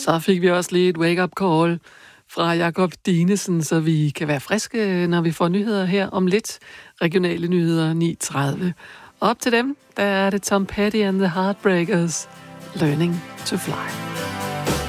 Så fik vi også lige et wake-up call fra Jakob Dinesen, så vi kan være friske, når vi får nyheder her om lidt. Regionale nyheder 9:30. Op til dem, der er det Tom Petty and the Heartbreakers, Learning to Fly.